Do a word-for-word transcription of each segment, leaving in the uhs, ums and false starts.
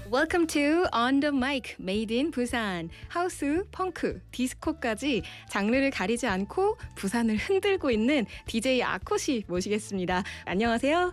Welcome to On the Mic, Made in 부산. 하우스, 펑크, 디스코까지 장르를 가리지 않고 부산을 흔들고 있는 디제이 아코 씨 모시겠습니다. 안녕하세요.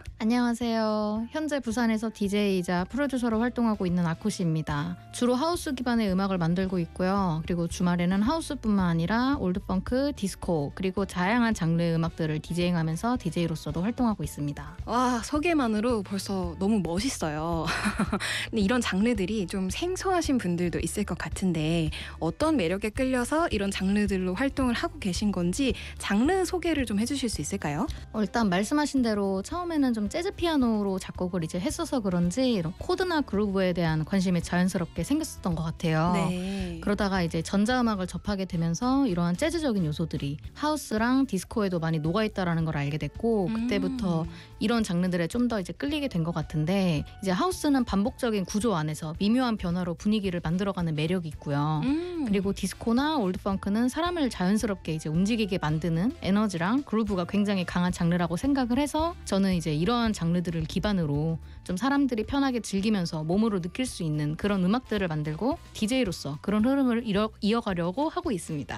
안녕하세요. 현재 부산에서 디제이이자 프로듀서로 활동하고 있는 아코 씨입니다. 주로 하우스 기반의 음악을 만들고 있고요. 그리고 주말에는 하우스뿐만 아니라 올드펑크, 디스코, 그리고 다양한 장르의 음악들을 디제잉하면서 디제이로서도 활동하고 있습니다. 와, 소개만으로 벌써 너무 멋있어요. 근데 이런 장르들이 좀 생소하신 분들도 있을 것 같은데 어떤 매력에 끌려서 이런 장르들로 활동을 하고 계신 건지 장르 소개를 좀 해주실 수 있을까요? 어, 일단 말씀하신 대로 처음에는 좀 재즈 피아노로 작곡을 이제 했어서 그런지 이런 코드나 그루브에 대한 관심이 자연스럽게 생겼었던 것 같아요. 네. 그러다가 이제 전자음악을 접하게 되면서 이러한 재즈적인 요소들이 하우스랑 디스코에도 많이 녹아있다라는 걸 알게 됐고 그때부터 음. 이런 장르들에 좀 더 이제 끌리게 된 것 같은데 이제 하우스는 반복적인 구조 안에서 미묘한 변화로 분위기를 만들어가는 매력이 있고요. 음. 그리고 디스코나 올드펑크는 사람을 자연스럽게 이제 움직이게 만드는 에너지랑 그루브가 굉장히 강한 장르라고 생각을 해서 저는 이제 이러한 장르들을 기반으로 좀 사람들이 편하게 즐기면서 몸으로 느낄 수 있는 그런 음악들을 만들고 디제이로서 그런 흐름을 이어, 이어가려고 하고 있습니다.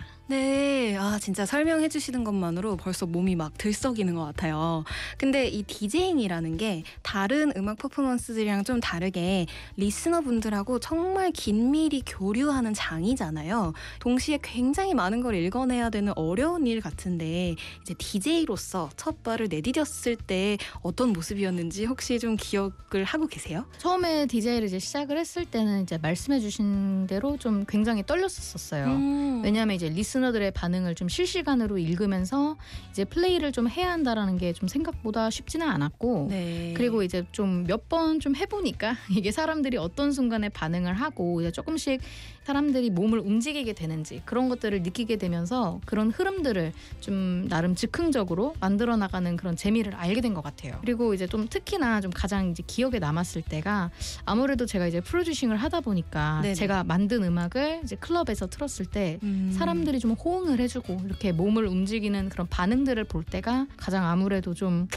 네, 아 진짜 설명해 주시는 것만으로 벌써 몸이 막 들썩이는 것 같아요. 근데 이 디제잉이라는 게 다른 음악 퍼포먼스들이랑 좀 다르게 리스너분들하고 정말 긴밀히 교류하는 장이잖아요. 동시에 굉장히 많은 걸 읽어내야 되는 어려운 일 같은데 이제 디제이로서 첫 발을 내디뎠을 때 어떤 모습이었는지 혹시 좀 기억을 하고 계세요? 처음에 디제이를 이제 시작을 했을 때는 이제 말씀해주신 대로 좀 굉장히 떨렸었어요. 음. 왜냐하면 이제 리스너들의 반응을 좀 실시간으로 읽으면서 이제 플레이를 좀 해야 한다라는 게 좀 생각보다 쉽지는 않았고, 네. 그리고 이제 좀 몇 번 좀 해보니까 이게 사람들이 어떤 순간에 반응을 하고 이제 조금씩 사람들이 몸을 움직이게 되는지 그런 것들을 느끼게 되면서 그런 흐름들을 좀 나름 즉흥적으로 만들어 나가는 그런 재미를 알게 된 것 같아요. 그리고 이제 좀 특히나 좀 가장 이제 기억에 남았을 때가 아무래도 제가 이제 프로듀싱을 하다 보니까 네네. 제가 만든 음악을 이제 클럽에서 틀었을 때 음. 사람들이 좀 호응을 해주고 이렇게 몸을 움직이는 그런 반응들을 볼 때가 가장 아무래도 좀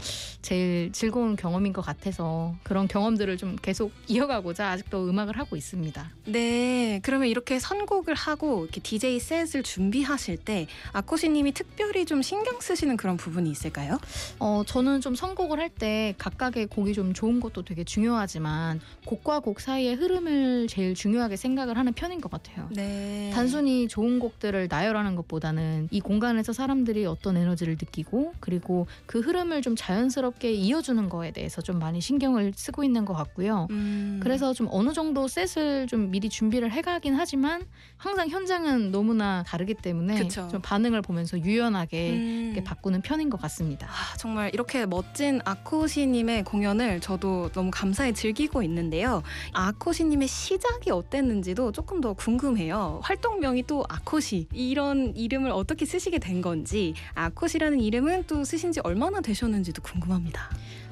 제일 즐거운 경험인 것 같아서 그런 경험들을 좀 계속 이어가고자 아직도 음악을 하고 있습니다. 네, 그러면 이렇게 선곡을 하고 이렇게 디제이 셋을 준비하실 때 아코시님이 특별히 좀 신경 쓰시는 그런 부분이 있을까요? 어, 저는 좀 선곡을 할 때 각각의 곡이 좀 좋은 것도 되게 중요하지만 곡과 곡 사이의 흐름을 제일 중요하게 생각을 하는 편인 것 같아요. 네. 단순히 좋은 곡들을 나열하는 것보다는 이 공간에서 사람들이 어떤 에너지를 느끼고 그리고 그 흐름을 좀 자연스럽게 이어주는 거에 대해서 좀 많이 신경을 쓰고 있는 것 같고요. 음. 그래서 좀 어느 정도 셋을 좀 미리 준비를 해가긴 하지만 항상 현장은 너무나 다르기 때문에 그쵸. 좀 반응을 보면서 유연하게 음. 이렇게 바꾸는 편인 것 같습니다. 아, 정말 이렇게 멋진 아코시님의 공연을 저도 너무 감사히 즐기고 있는데요. 아코시님의 시작이 어땠는지도 조금 더 궁금해요. 활동명이 또 아코시, 이런 이름을 어떻게 쓰시게 된 건지, 아코시라는 이름은 또 쓰신 지 얼마나 되셨는지도 궁금합니다.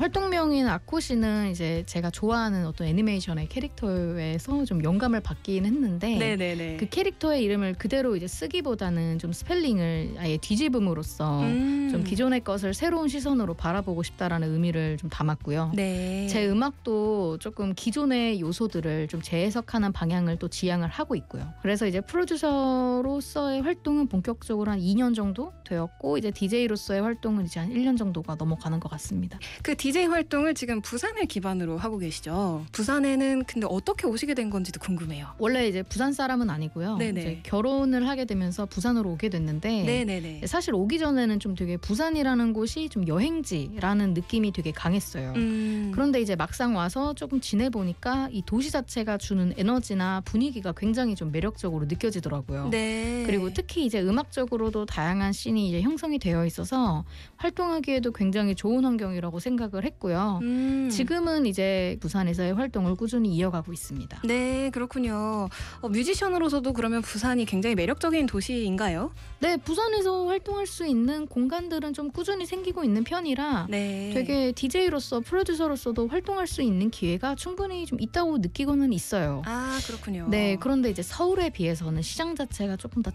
활동명인 아코시는 이제 제가 좋아하는 어떤 애니메이션의 캐릭터에서 좀 영감을 받긴 했는데 네네네. 그 캐릭터의 이름을 그대로 이제 쓰기보다는 좀 스펠링을 아예 뒤집음으로써 음. 좀 기존의 것을 새로운 시선으로 바라보고 싶다라는 의미를 좀 담았고요. 네. 제 음악도 조금 기존의 요소들을 좀 재해석하는 방향을 또 지향을 하고 있고요. 그래서 이제 프로듀서로서의 활동은 본격적으로 한 이 년 정도 되었고 이제 디제이로서의 활동은 이제 한 일 년 정도가 넘어가는 것 같습니다. 그 디제이 활동을 지금 부산을 기반으로 하고 계시죠. 부산에는 근데 어떻게 오시게 된 건지도 궁금해요. 원래 이제 부산 사람은 아니고요. 네네. 이제 결혼을 하게 되면서 부산으로 오게 됐는데 네네네. 사실 오기 전에는 좀 되게 부산이라는 곳이 좀 여행지라는 느낌이 되게 강했어요. 음. 그런데 이제 막상 와서 조금 지내보니까 이 도시 자체가 주는 에너지나 분위기가 굉장히 좀 매력적으로 느껴지더라고요. 네. 그리고 특히 이제 음악적으로도 다양한 씬이 이제 형성이 되어 있어서 활동하기에도 굉장히 좋은 환경이라고 생각을 했고요. 음. 지금은 이제 부산에서의 활동을 꾸준히 이어가고 있습니다. 네, 그렇군요. 어, 뮤지션으로서도 그러면 부산이 굉장히 매력적인 도시인가요? 네, 부산에서 활동할 수 있는 공간들은 좀 꾸준히 생기고 있는 편이라 네. 되게 디제이로서 프로듀서로서도 활동할 수 있는 기회가 충분히 좀 있다고 느끼고는 있어요. 아, 그렇군요. 네, 그런데 이제 서울에 비해서는 시장 자체가 조금 더 작다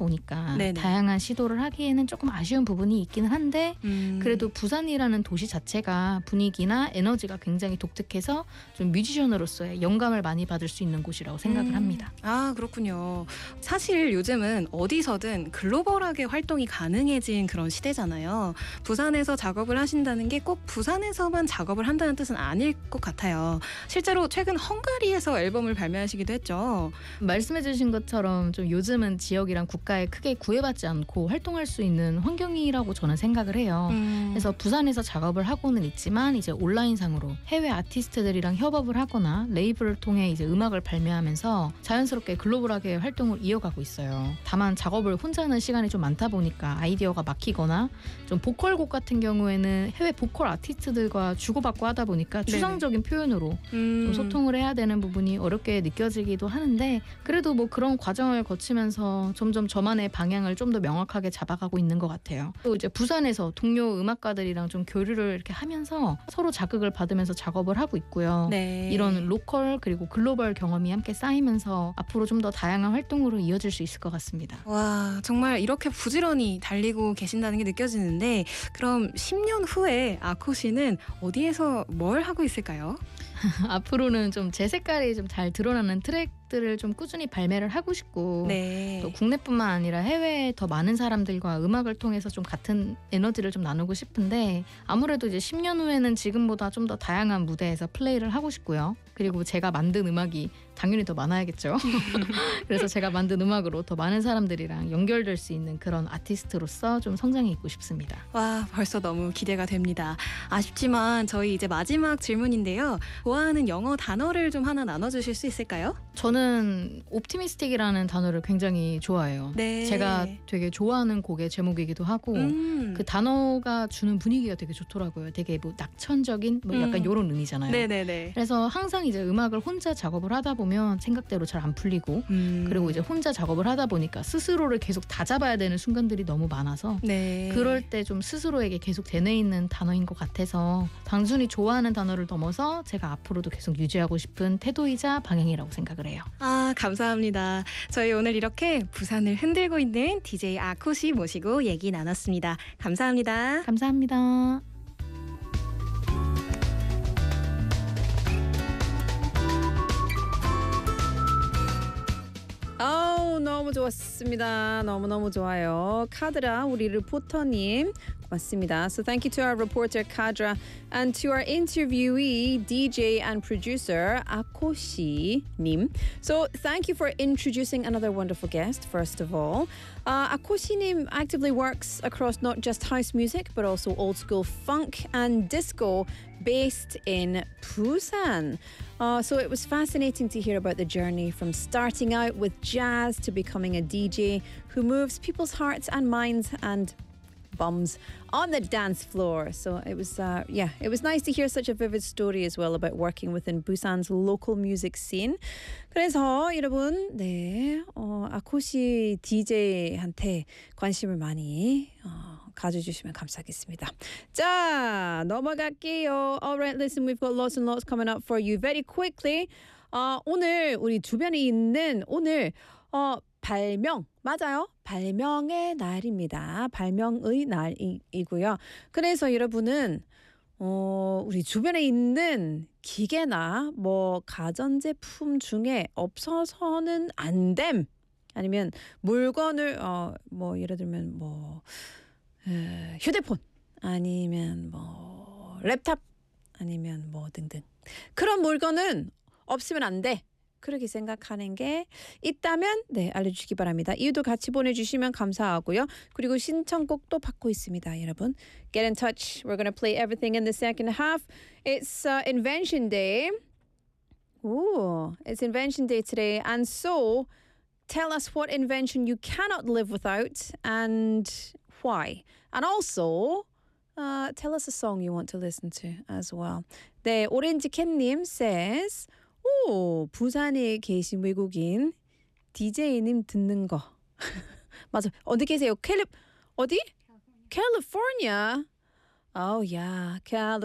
보니까 네네. 다양한 시도를 하기에는 조금 아쉬운 부분이 있기는 한데 음. 그래도 부산이라는 도시 자체가 분위기나 에너지가 굉장히 독특해서 좀 뮤지션으로서의 영감을 많이 받을 수 있는 곳이라고 생각을 음. 합니다. 아, 그렇군요. 사실 요즘은 어디서든 글로벌하게 활동이 가능해진 그런 시대잖아요. 부산에서 작업을 하신다는 게 꼭 부산에서만 작업을 한다는 뜻은 아닐 것 같아요. 실제로 최근 헝가리에서 앨범을 발매하시기도 했죠. 말씀해주신 것처럼 좀 요즘은 지역이랑 국가에 크게 구애받지 않고 활동할 수 있는 환경이라고 저는 생각을 해요. 음. 그래서 부산에서 작업을 하고는 있지만 이제 온라인상으로 해외 아티스트들이랑 협업을 하거나 레이블을 통해 이제 음악을 발매하면서 자연스럽게 글로벌하게 활동을 이어가고 있어요. 다만 작업을 혼자 하는 시간이 좀 많다 보니까 아이디어가 막히거나 좀 보컬곡 같은 경우에는 해외 보컬 아티스트들과 주고받고 하다 보니까 네네. 추상적인 표현으로 음. 좀 소통을 해야 되는 부분이 어렵게 느껴지기도 하는데 그래도 뭐 그런 과정을 거치면서 점점 저만의 방향을 좀 더 명확하게 잡아가고 있는 것 같아요. 또 이제 부산에서 동료 음악가들이랑 좀 교류를 이렇게 하면서 서로 자극을 받으면서 작업을 하고 있고요. 네. 이런 로컬 그리고 글로벌 경험이 함께 쌓이면서 앞으로 좀 더 다양한 활동으로 이어질 수 있을 것 같습니다. 와, 정말 이렇게 부지런히 달리고 계신다는 게 느껴지는데 그럼 십 년 후에 아코 씨는 어디에서 뭘 하고 있을까요? 앞으로는 좀 제 색깔이 좀 잘 드러나는 트랙들을 좀 꾸준히 발매를 하고 싶고 네. 또 국내뿐만 아니라 해외에 더 많은 사람들과 음악을 통해서 좀 같은 에너지를 좀 나누고 싶은데 아무래도 이제 십 년 후에는 지금보다 좀 더 다양한 무대에서 플레이를 하고 싶고요. 그리고 제가 만든 음악이 당연히 더 많아야겠죠. 그래서 제가 만든 음악으로 더 많은 사람들이랑 연결될 수 있는 그런 아티스트로서 좀 성장해 있고 싶습니다. 와, 벌써 너무 기대가 됩니다. 아쉽지만 저희 이제 마지막 질문인데요. 좋아하는 영어 단어를 좀 하나 나눠주실 수 있을까요? 저는 옵티미스틱이라는 단어를 굉장히 좋아해요. 네. 제가 되게 좋아하는 곡의 제목이기도 하고 음. 그 단어가 주는 분위기가 되게 좋더라고요. 되게 뭐 낙천적인 뭐 약간 음. 이런 의미잖아요. 네네네. 그래서 항상 이제 음악을 혼자 작업을 하다 보면 생각대로 잘 안 풀리고 음. 그리고 이제 혼자 작업을 하다 보니까 스스로를 계속 다잡아야 되는 순간들이 너무 많아서 네. 그럴 때 좀 스스로에게 계속 되뇌 있는 단어인 것 같아서 단순히 좋아하는 단어를 넘어서 제가 앞으로도 계속 유지하고 싶은 태도이자 방향이라고 생각을 해요. 아, 감사합니다. 저희 오늘 이렇게 부산을 흔들고 있는 디제이 아코 씨 모시고 얘기 나눴습니다. 감사합니다. 감사합니다. 아우 너무 좋았습니다. 너무너무 좋아요. 카드라 우리 리포터님 맞습니다. So thank you to our reporter Kadra and to our interviewee D J and producer Akoshi 님. So thank you for introducing another wonderful guest first of all. Uh, Akoshi 님 actively works across not just house music but also old school funk and disco based in Busan. Uh, so it was fascinating to hear about the journey from starting out with jazz to becoming a D J who moves people's hearts and minds and bums on the dance floor. So it was, uh, yeah, it was nice to hear such a vivid story as well about working within Busan's local music scene. 그래서 여러분, 네, 어, 아코시 디제이한테 관심을 많이 어, 가져주시면 감사하겠습니다. 자, 넘어갈게요. Alright, listen, we've got lots and lots coming up for you very quickly. 어, 오늘 우리 주변에 있는 오늘 어, 발명 맞아요. 발명의 날입니다. 발명의 날이고요. 그래서 여러분은 어, 우리 주변에 있는 기계나 뭐 가전제품 중에 없어서는 안 됨. 아니면 물건을 어, 뭐 예를 들면 뭐 에, 휴대폰 아니면 뭐 랩탑 아니면 뭐 등등 그런 물건은 없으면 안 돼. 그렇게 생각하는 게 있다면 네 알려주시기 바랍니다. 이유도 같이 보내주시면 감사하고요. 그리고 신청곡도 받고 있습니다, 여러분. Get in touch. We're going to play everything in the second half. It's uh, Invention Day. Ooh, it's Invention Day today. And so, tell us what invention you cannot live without and why. And also, uh, tell us a song you want to listen to as well. 네, 오렌지 캣님 says... 오, 부산에 계신 외국인 디제이님 듣는 거. 맞아. 어디 계세요? 캘리 어디? California. Oh yeah,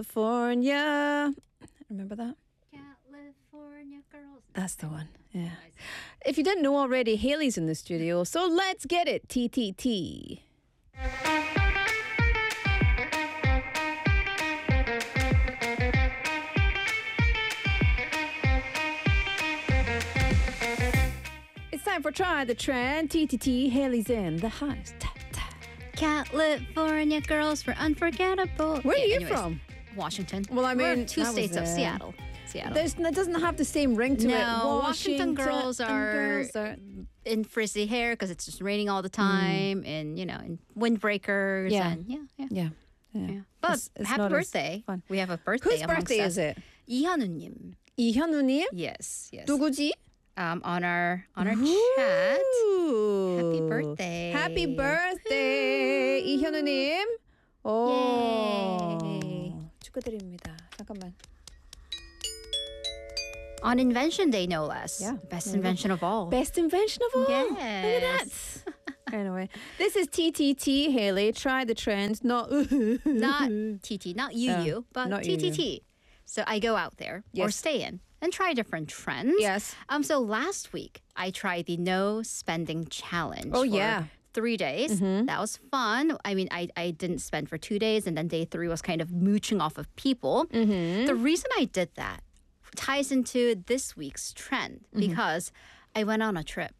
California. Remember that? California girls. That's the one. Yeah. If you didn't know already, Haley's in the studio, so let's get it. T T T. It's time for Try the Trend. T T T, Haley's in the house. Ta, ta. California girls were unforgettable. Where are Yeah, you anyways, from? Washington. Well, I We're mean, two that was states of it. Seattle. Seattle. There's, it doesn't have the same ring to it. No, Washington girls and are- girls are- In frizzy hair because it's just raining all the time, and you know, in windbreakers. Yeah. and yeah, yeah. Yeah. Yeah. yeah. But It's- it's happy not as birthday! fun. We have a birthday. Whose amongst birthday us. is it? 이현우님. 이현우님? Yes, yes. 누구지? Um, on our on our chat. Happy Ooh. birthday! Happy birthday, 이현우님. 오. Yay. 축하드립니다. 잠깐만. On Invention Day, no less. Yeah. Best There you go. invention of all. Best invention of all. Look at Yes. that. Anyway, this is T T T, Haley. Try the trend. Not Not T T, not you, Yeah, you, but not T you, T T. So I go out there or Yes. stay in and try different trends. Yes. Um. So last week I tried the no spending challenge. Oh, for yeah. Three days. That was fun. I mean, I, I didn't spend for two days, and then day three was kind of mooching off of people. The reason I did that ties into this week's trend because I went on a trip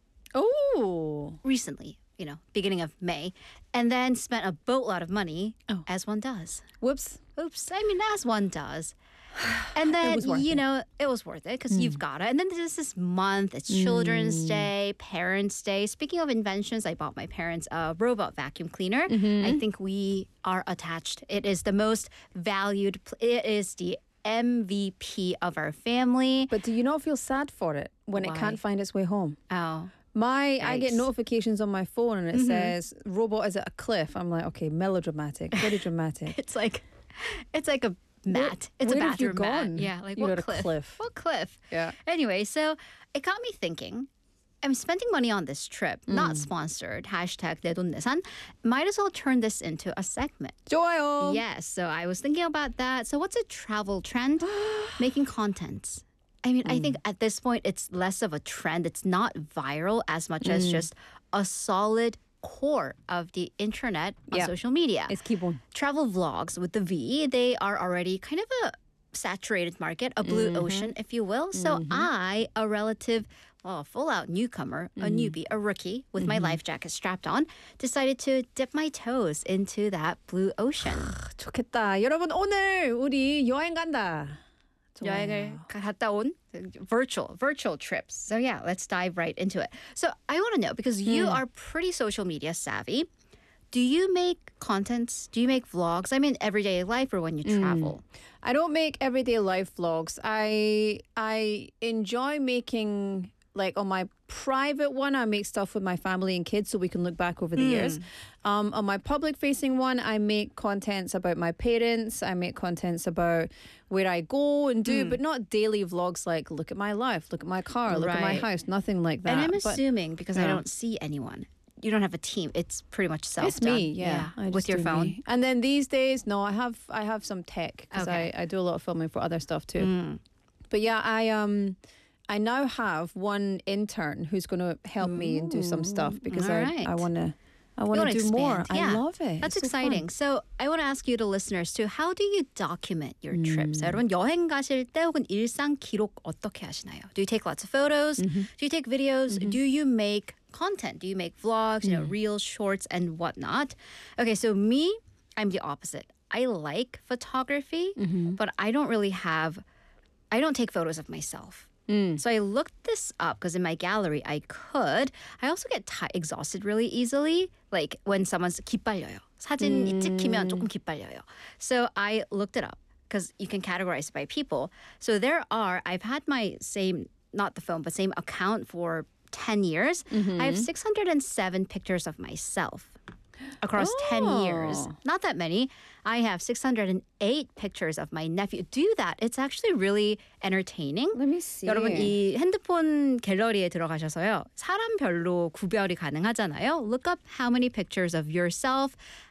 Oh. recently, you know, beginning of May, and then spent a boatload of money, Oh. as one does. Whoops. Oops, I mean, as one does. And then, was worth you it. know, it was worth it because you've got it. And then there's this month, it's Children's Day, Parents' Day. Speaking of inventions, I bought my parents a robot vacuum cleaner. I think we are attached. It is the most valued, pl- it is the M V P of our family. But do you not feel sad for it when it Why? can't find its way home? Oh. My, I get Yikes. notifications on my phone and it says robot is at a cliff. I'm like, okay, melodramatic, very dramatic. It's like, it's like a mat. it's where a have you bathroom mat. gone? Yeah, like You're what at a cliff? cliff. What cliff? Yeah. Anyway, so it got me thinking. I'm spending money on this trip, Mm. not sponsored. Hashtag 내돈내산. Might as well turn this into a segment. 좋아요. Yes, so I was thinking about that. So what's a travel trend? Making contents. I mean, I think Mm. at this point it's less of a trend. It's not viral as much as Mm. just a solid core of the internet on Yeah. social media. It's keep on. Travel vlogs with the V, they are already kind of a saturated market, a blue Mm-hmm. ocean, if you will. So I, a relative, well, full out newcomer, a Mm-hmm. newbie, a rookie with my life jacket strapped on, decided to dip my toes into that blue ocean. 좋겠다. 여러분 오늘 우리 여행 간다. 좋아요. 여행을 갔다 온 virtual virtual trips. So yeah, let's dive right into it. So I want to know because you Hmm. are pretty social media savvy. Do you make contents? Do you make vlogs? I mean, everyday life or when you Hmm. travel? I don't make everyday life vlogs. I I enjoy making like on my private one, I make stuff with my family and kids so we can look back over the years. Um, on my public facing one, I make contents about my parents. I make contents about where I go and do, but not daily vlogs like look at my life, look at my car, look at my Right. house, nothing like that. And I'm But assuming because I yeah. don't see anyone, you don't have a team. It's pretty much self it's me, yeah, I with just your do phone. me. And then these days, no, I have I have some tech because Okay. I, I do a lot of filming for other stuff too. Mm. But yeah, I um I now have one intern who's going to help me and do some stuff because all I right. I want to I You want wanna to do more. expand. Yeah. I love it. That's It's so fun. exciting. So I want to ask you, the listeners, too. How do you document your 음. trips? 여러분 여행 가실 때 혹은 일상 기록 어떻게 하시나요? Do you take lots of photos? Mm-hmm. Do you take videos? Do you make content? Do you make vlogs? You know, Mm. reels, shorts, and whatnot? Okay, so me, I'm the opposite. I like photography, Mm-hmm. but I don't really have. I don't take photos of myself. Mm. So I looked this up because in my gallery I could. I also get ti exhausted really easily. Like when someone's 기빨려요. 사진 찍히면 조금 기빨려요. So I looked it up because you can categorize it by people. So there are, I've had my same, not the phone, but same account for ten years. I have six hundred seven pictures of myself across ten years. Oh. Not that many. I have six hundred eight pictures of my nephew. Do that. It's actually really entertaining. Let me see. 여러분 이 핸드폰 갤러리에 들어가셔서요. 사람별로 구별이 가능하잖아요. Look up how many pictures of yourself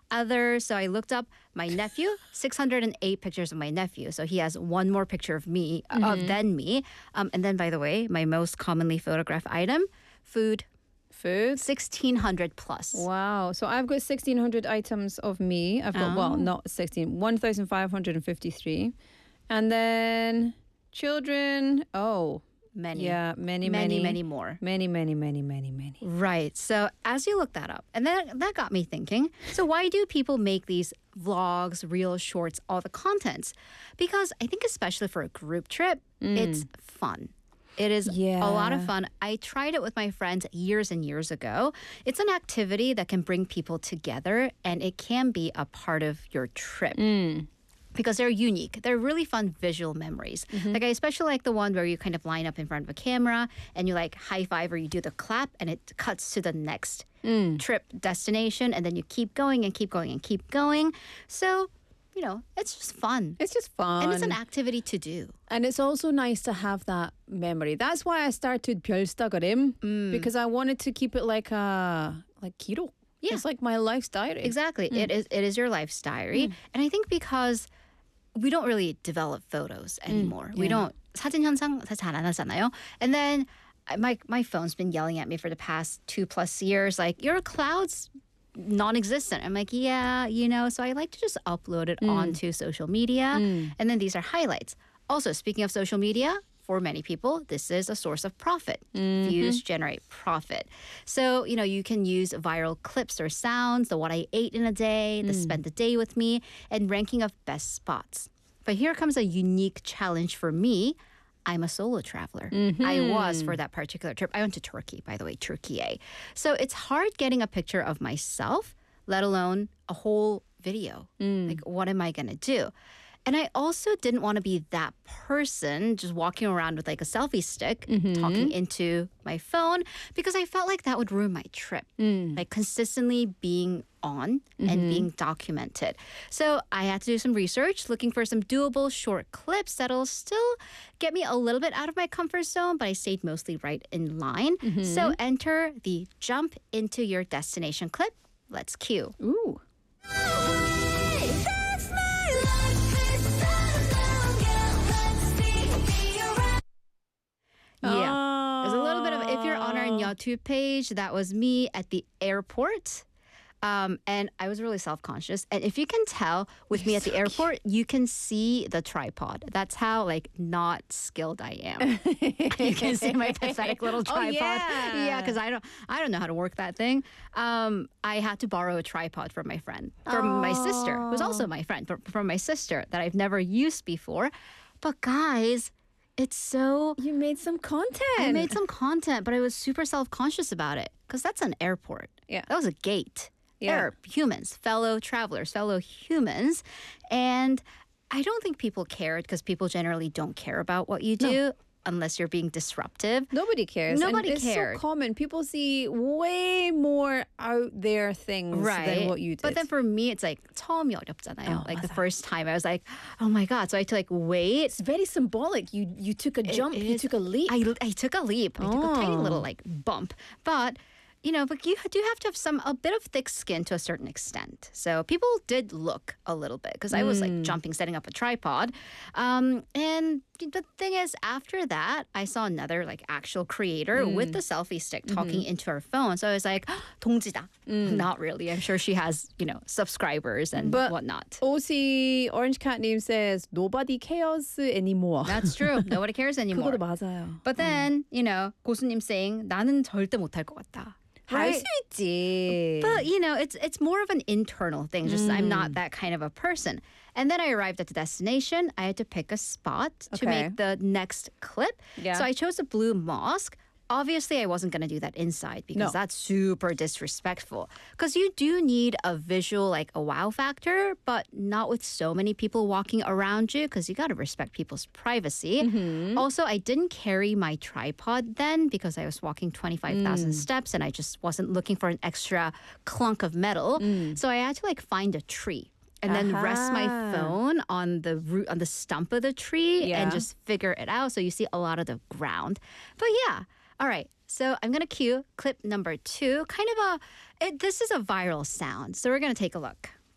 others. So I looked up my nephew, six hundred eight pictures of my nephew. So he has one more picture of me, uh, Mm-hmm. than me. Um, and then, by the way, my most commonly photographed item, food, Food. sixteen hundred plus. Wow. So I've got sixteen hundred items of me. I've got, well, Oh. not sixteen, one thousand five hundred fifty-three. And then children. Oh, Many. yeah. Many, many, many, many more. Many, many, many, many, many. Right. So as you look that up, and then that got me thinking, so why do people make these vlogs, reels, shorts, all the contents? Because I think especially for a group trip, it's fun. It is a lot of Yeah. fun. I tried it with my friends years and years ago. It's an activity that can bring people together and it can be a part of your trip. Because they're unique. They're really fun visual memories. Like I especially like the one where you kind of line up in front of a camera and you like high five or you do the clap and it cuts to the next trip destination and then you keep going and keep going and keep going. So, you know, it's just fun. It's just fun. And it's an activity to do. And it's also nice to have that memory. That's why I started 별스타그램 because I wanted to keep it like a like 기록. Yeah. It's like my life's diary. Exactly. It is it is your life's diary. And I think because we don't really develop photos anymore. We yeah. don't 사진 현상 사실 잘 안 하잖아요. And then I- my my phone's been yelling at me for the past two plus years like your cloud's non-existent. I'm like, yeah, you know, so I like to just upload it onto social media. And then these are highlights. Also, speaking of social media, for many people, this is a source of profit. Views generate profit. So, you know, you can use viral clips or sounds, the what I ate in a day, the spend the day with me, and ranking of best spots. But here comes a unique challenge for me. I'm a solo traveler. I was for that particular trip. I went to Turkey, by the way, Turkey. So it's hard getting a picture of myself, let alone a whole video. Like, what am I going to do? And I also didn't want to be that person just walking around with like a selfie stick, talking into my phone, because I felt like that would ruin my trip. Like consistently being on and being documented. So I had to do some research, looking for some doable short clips that'll still get me a little bit out of my comfort zone, but I stayed mostly right in line. So enter the jump into your destination clip. Let's cue. Ooh. Yeah. There's a little bit of, if you're on our YouTube page, that was me at the airport. Um, and I was really self-conscious. And if you can tell with me at the airport, you can see the tripod. That's how like not skilled I am. You can see my pathetic little tripod. yeah. Yeah, because I don't I don't know how to work that thing. Um, I had to borrow a tripod from my friend, from my sister, who's also my friend, but from my sister that I've never used before. But guys, it's so You made some content. I made some content, but I was super self-conscious about it because that's an airport. Yeah. That was a gate. Yeah. They're humans, fellow travelers, fellow humans. And I don't think people cared because people generally don't care about what you do unless you're being disruptive. Nobody cares. Nobody and it's cared. so common. People see way more out there things than what you did. But then for me, it's like 처음이 어렵잖아요. Oh, like the 맞아요. first time, I was like, oh my God. So I had to like wait. it's very symbolic. You you took a jump. You is- took a leap. I, I took a leap. I took a tiny Oh. little like bump. But, you know, but you do have to have some, a bit of thick skin to a certain extent. So people did look a little bit because I was like jumping, setting up a tripod. Um, and the thing is, after that, I saw another like actual creator with the selfie stick talking into her phone. So I was like, 동지다. Not really. I'm sure she has, you know, subscribers and But- whatnot. O C Orange Cat Name says nobody cares anymore. That's true. Nobody cares anymore. 그거도 맞아요. But then, you know, 고수님 saying 나는 절대 못할 것 같다. 할 수 있지. But you know, it's it's more of an internal thing. Just I'm not that kind of a person. And then I arrived at the destination. I had to pick a spot to Okay. make the next clip. Yeah. So I chose a blue mosque. Obviously, I wasn't going to do that inside because No. that's super disrespectful. Because you do need a visual, like a wow factor, but not with so many people walking around you because you got to respect people's privacy. Also, I didn't carry my tripod then because I was walking twenty-five thousand steps and I just wasn't looking for an extra clunk of metal. So I had to like find a tree. And then rest my Aha. phone on the root on the stump of the tree and Yeah. just figure it out. So you see a lot of the ground. But yeah, all right. So I'm gonna cue clip number two. Kind of a it, this is a viral sound. So we're gonna take a look.